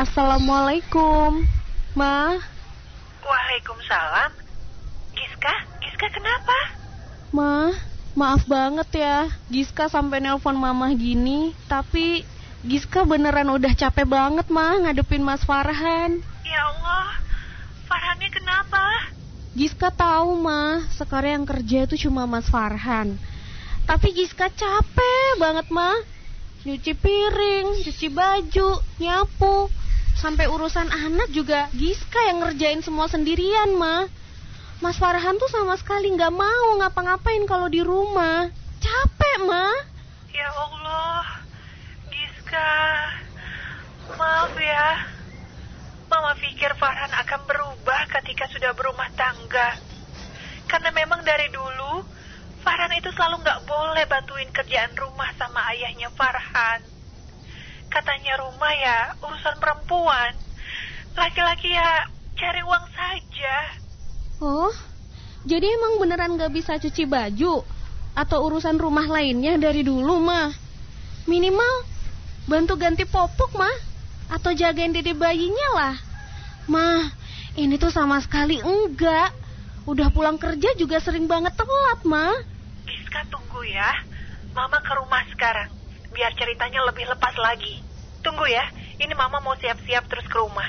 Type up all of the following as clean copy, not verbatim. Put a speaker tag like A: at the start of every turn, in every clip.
A: Assalamualaikum, Ma.
B: Waalaikumsalam. Giska kenapa?
A: Ma, maaf banget ya, Giska sampai nelpon Mama gini. Tapi Giska beneran udah capek banget, Ma, ngadepin Mas Farhan.
B: Ya Allah, Farhannya kenapa?
A: Giska tahu, Ma, sekarang yang kerja itu cuma Mas Farhan. Tapi Giska capek banget, Ma. Nyuci piring, cuci baju, nyapu. Sampai urusan anak juga Giska yang ngerjain semua sendirian, Ma. Mas Farhan tuh sama sekali gak mau ngapa-ngapain kalau di rumah. Capek, Ma.
B: Ya Allah, Giska, maaf ya. Mama pikir Farhan akan berubah ketika sudah berumah tangga. Karena memang dari dulu Farhan itu selalu gak boleh bantuin kerjaan rumah sama ayahnya Farhan. Katanya rumah ya urusan perempuan. Laki-laki ya cari uang saja.
A: Oh, jadi emang beneran gak bisa cuci baju atau urusan rumah lainnya dari dulu, Ma? Minimal bantu ganti popok, Ma, atau jagain dede bayinya lah. Ma, ini tuh sama sekali enggak. Udah pulang kerja juga sering banget telat, Ma.
B: Giska, tunggu ya. Mama ke rumah sekarang, biar ceritanya lebih lepas lagi. Tunggu ya, ini Mama mau siap-siap terus ke rumah.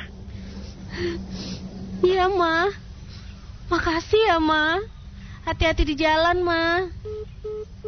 A: Iya, Ma. Makasih ya, Ma. Hati-hati di jalan, Ma.